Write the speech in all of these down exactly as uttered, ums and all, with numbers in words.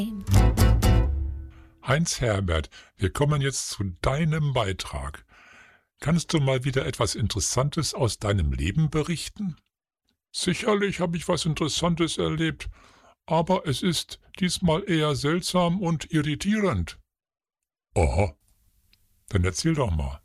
Heinz Herbert, wir kommen jetzt zu deinem Beitrag. Kannst du mal wieder etwas Interessantes aus deinem Leben berichten? Sicherlich habe ich was Interessantes erlebt, aber es ist diesmal eher seltsam und irritierend. Aha, dann erzähl doch mal.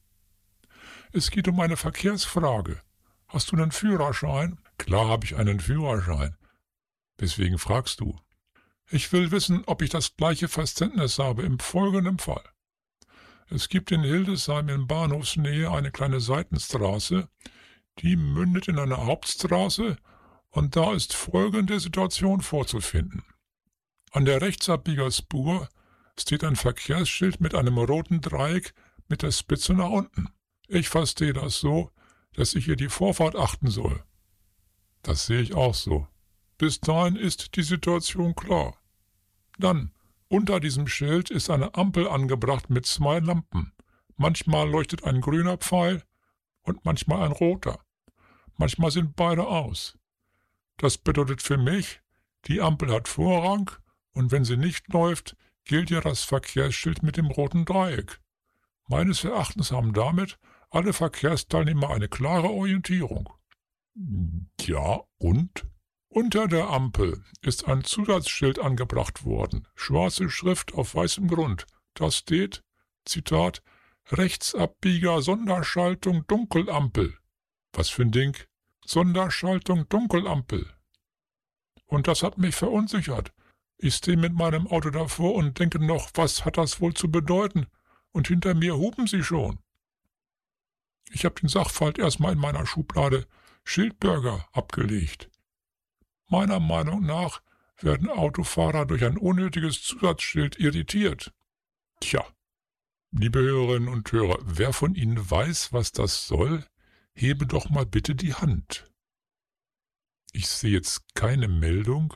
Es geht um eine Verkehrsfrage. Hast du einen Führerschein? Klar habe ich einen Führerschein. Weswegen fragst du? Ich will wissen, ob ich das gleiche Verständnis habe im folgenden Fall. Es gibt in Hildesheim in Bahnhofsnähe eine kleine Seitenstraße, die mündet in eine Hauptstraße, und da ist folgende Situation vorzufinden. An der Rechtsabbiegerspur steht ein Verkehrsschild mit einem roten Dreieck mit der Spitze nach unten. Ich verstehe das so, dass ich hier die Vorfahrt achten soll. Das sehe ich auch so. Bis dahin ist die Situation klar. Dann, unter diesem Schild ist eine Ampel angebracht mit zwei Lampen. Manchmal leuchtet ein grüner Pfeil und manchmal ein roter. Manchmal sind beide aus. Das bedeutet für mich, die Ampel hat Vorrang, und wenn sie nicht läuft, gilt ja das Verkehrsschild mit dem roten Dreieck. Meines Erachtens haben damit alle Verkehrsteilnehmer eine klare Orientierung. Ja, und? Unter der Ampel ist ein Zusatzschild angebracht worden, schwarze Schrift auf weißem Grund. Da steht, Zitat, Rechtsabbieger Sonderschaltung Dunkelampel. Was für ein Ding? Sonderschaltung Dunkelampel. Und das hat mich verunsichert. Ich stehe mit meinem Auto davor und denke noch, was hat das wohl zu bedeuten? Und hinter mir hupen sie schon. Ich habe den Sachverhalt erstmal in meiner Schublade Schildbürger abgelegt. Meiner Meinung nach werden Autofahrer durch ein unnötiges Zusatzschild irritiert. Tja, liebe Hörerinnen und Hörer, wer von Ihnen weiß, was das soll, hebe doch mal bitte die Hand. Ich sehe jetzt keine Meldung.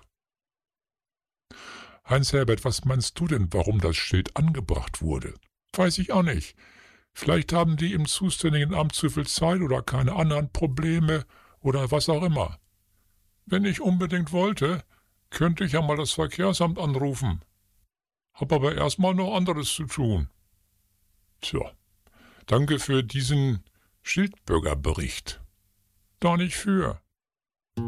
Heinz Herbert, was meinst du denn, warum das Schild angebracht wurde? Weiß ich auch nicht. Vielleicht haben die im zuständigen Amt zu viel Zeit oder keine anderen Probleme oder was auch immer. Wenn ich unbedingt wollte, könnte ich ja mal das Verkehrsamt anrufen. Hab aber erstmal noch anderes zu tun. Tja, danke für diesen Schildbürgerbericht. Da nicht für.